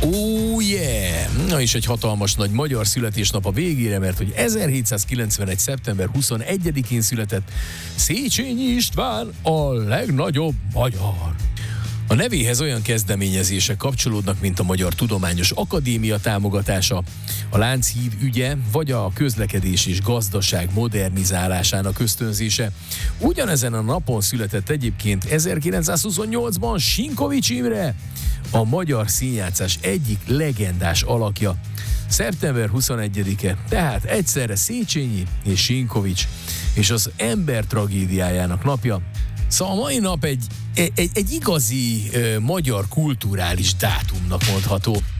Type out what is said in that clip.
Oh yeah! Na és egy hatalmas nagy magyar születésnap a végére, mert hogy 1791. szeptember 21-én született Széchenyi István, a legnagyobb magyar. A nevéhez olyan kezdeményezések kapcsolódnak, mint a Magyar Tudományos Akadémia támogatása, a Lánchíd ügye, vagy a közlekedés és gazdaság modernizálásának ösztönzése. Ugyanezen a napon született egyébként 1928-ban Sinkovics Imre, a magyar színjátszás egyik legendás alakja. Szeptember 21-e, tehát egyszerre Széchenyi és Sinkovics, és az ember tragédiájának napja. Szóval a mai nap egy igazi magyar kulturális dátumnak mondható.